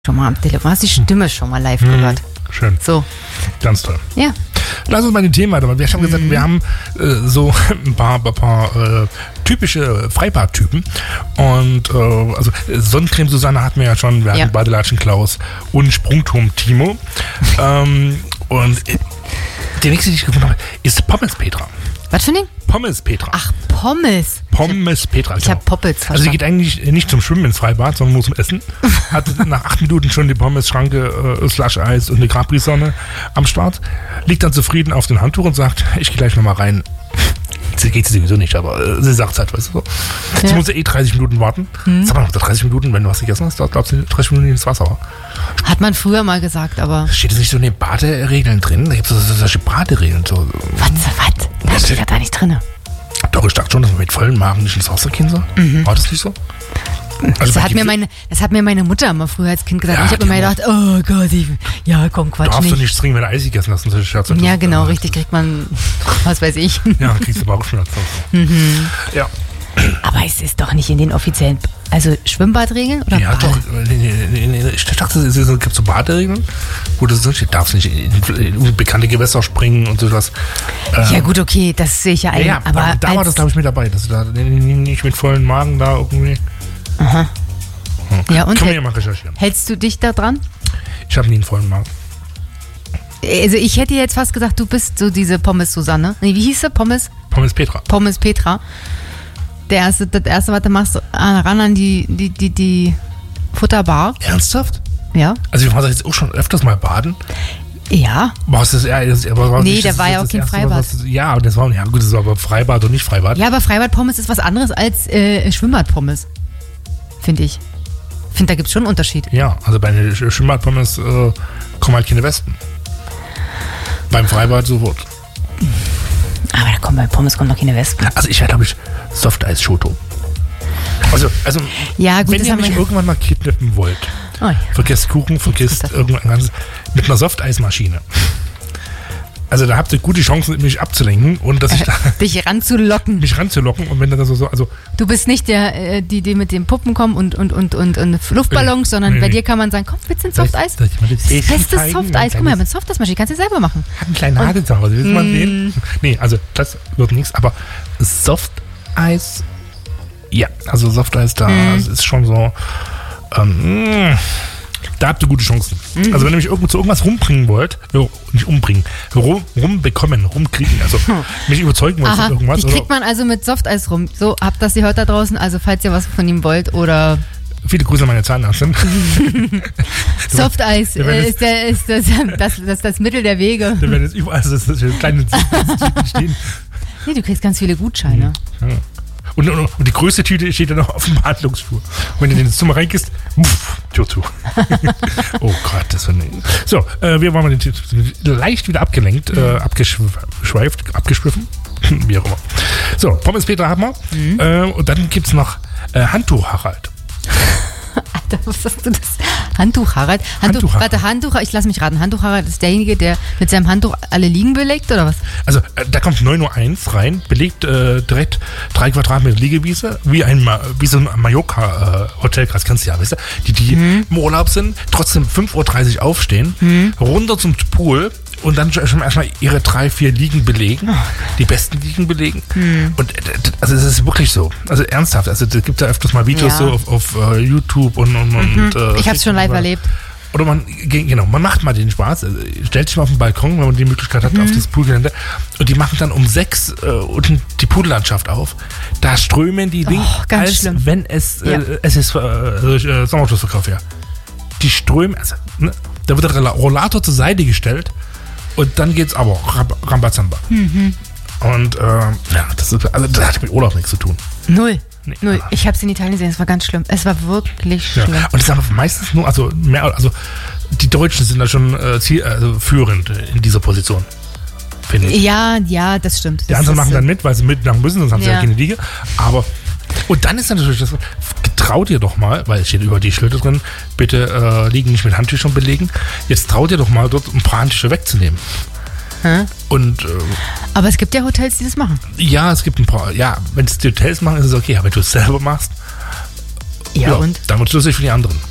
Schon mal am Telefon. Hast die Stimme schon mal live gehört? Schön. So. Ganz toll. Ja. Lass uns mal den Thema weitermachen. Wir haben gesagt, wir haben so ein paar typische Freibad-Typen. Und also Sonnencreme Susanne hatten wir ja schon. Wir hatten Badelatschen Klaus und Sprungturm Timo. Und der nächste, den ich gefunden habe, ist Pommes Petra. Was für ein Ding? Pommes Petra. Ach, Pommes. Pommes Petra. Ich habe Poppels verstanden. Also sie geht eigentlich nicht zum Schwimmen ins Freibad, sondern nur zum Essen. Hat nach 8 Minuten schon die Pommes-Schranke, Slush-Eis und eine Capri-Sonne am Start. Liegt dann zufrieden auf den Handtuch und sagt, ich gehe gleich nochmal rein. Sie geht sie sowieso nicht, aber sie sagt es halt, weißt du so. Jetzt muss sie 30 Minuten warten. Sag mal, 30 Minuten, wenn du was gegessen hast, glaubst du 30 Minuten ins Wasser. Hat man früher mal gesagt, aber... Steht das nicht so in den Baderegeln drin? Da gibt es solche Baderegeln. So. Was? Das steht ja da nicht drin. Doch, ich dachte schon, dass man mit vollem Magen nicht ins Wasser gehen soll. War das nicht so? Also das hat mir meine Mutter immer früher als Kind gesagt. Ja, ich habe immer gedacht, oh Gott, komm, Quatsch. Darfst du nicht trinken, wenn du Eis gegessen hast. Und Scherze. Ja, genau, richtig, kriegt man, was weiß ich. Ja, kriegst du Bauchschmerzen. Ja. Aber es ist doch nicht in den offiziellen, also Schwimmbadregeln? Oder ja, doch. Ich dachte, es gibt so Baderegeln, wo du sagst, du darfst nicht in unbekannte Gewässer springen und sowas. Ja gut, okay, das sehe ich ja ein. Ja, aber da war das, glaube ich, mit dabei, dass du da nicht mit vollen Magen da irgendwie... Aha. Ja, und können wir ja mal recherchieren. Hältst du dich da dran? Ich habe nie einen vollen Magen. Also ich hätte jetzt fast gesagt, du bist so diese Pommes Susanne. Nee, wie hieß sie? Pommes Petra. Pommes Petra. Das erste, was du machst, ran an die Futterbar. Ernsthaft? Ja. Also ich war jetzt auch schon öfters mal baden. Ja. War es das nee, da war ja auch kein Freibad. Ja, das war aber Freibad und nicht Freibad. Ja, aber Freibad-Pommes ist was anderes als Schwimmbad-Pommes. Finde ich. Ich finde, da gibt es schon einen Unterschied. Ja, also bei den Schwimmbad-Pommes kommen halt keine Wespen. Beim Freibad sofort. Aber bei Pommes kommen noch keine Wespen. Also ich wäre, glaube ich, Softeis-Schoto. Also ja, gut, wenn ihr mich irgendwann mal kidnappen wollt, vergesst Kuchen, vergesst irgendwas mit einer Softeismaschine. Also da habt ihr gute Chancen, mich abzulenken und dass ich da dich ranzulocken. Mich ranzulocken und wenn das so also du bist nicht die mit den Puppen kommen und Luftballons, sondern bei dir kann man sagen, komm, willst du ein Softeis? Das beste Softeis. Guck mal, mit Softeismaschine kannst du selber machen. Hat einen kleinen Hagel zu Hause, will man sehen? Nee, also das wird nichts, aber Softeis, ja, also Softeis da ist schon so da habt ihr gute Chancen. Also wenn ihr mich zu irgendwas rumbringen wollt, nicht umbringen, rumbekommen, rumkriegen, also mich überzeugen wollt von irgendwas. Die kriegt man also mit Softeis rum. So, habt das ihr hört da draußen, also falls ihr was von ihm wollt oder... Viele Grüße an meine Zahnärztin. Softeis ist das Mittel der Wege. Da werden jetzt überall so kleine Tüten stehen. Nee, du kriegst ganz viele Gutscheine. Ja. Und die größte Tüte steht dann noch auf dem Behandlungsstuhl. Und wenn du in das Zimmer reingehst, Tür zu. Oh Gott, das war nicht. So, wir waren mal leicht wieder abgelenkt, abgeschwiffen, wie auch immer. So, Pommes Petra haben wir. Und dann gibt es noch Handtuch Harald. Alter, was hast du das? Handtuch Harald? Handtuch, ich lass mich raten. Handtuch Harald ist derjenige, der mit seinem Handtuch alle Liegen belegt, oder was? Also, da kommt 9.01 Uhr rein, belegt direkt 3 Quadratmeter Liegewiese, wie so ein Mallorca-Hotelkreis, kannst du ja, weißt du? Die im Urlaub sind, trotzdem 5.30 Uhr aufstehen, runter zum Pool und dann schon erstmal ihre 3-4 Liegen belegen, die besten Liegen belegen. Und also es ist wirklich so, also ernsthaft, also es gibt ja öfters mal Videos so auf YouTube und ich habe es schon live erlebt. Oder man macht mal den Spaß, stellt sich mal auf den Balkon, wenn man die Möglichkeit hat, auf dieses Poolgelände, und die machen dann um 6 unten die Poollandschaft auf. Da strömen die Dinge, als schlimm. Wenn es ist Sommerschlussverkauf, ja. Die strömen, also, ne, da wird der Rollator zur Seite gestellt und dann geht's aber Rambazamba. Und das hat mit Urlaub nichts zu tun. Null. Ich habe es in Italien gesehen, es war ganz schlimm. Es war wirklich schlimm. Und es ist aber meistens nur, also die Deutschen sind da schon führend in dieser Position, finde ich. Ja, das stimmt. Die anderen machen dann mit, weil sie mitmachen müssen, sonst haben sie ja keine Liege. Aber, und dann ist natürlich das, traut ihr doch mal, weil es steht über die Schilder drin, bitte Liegen nicht mit Handtüchern belegen. Jetzt traut ihr doch mal, dort ein paar Handtücher wegzunehmen. Und, aber es gibt ja Hotels, die das machen. Ja, es gibt ein paar. Ja, wenn es die Hotels machen, ist es okay. Aber wenn du es selber machst, und? Dann wird es lustig für die anderen.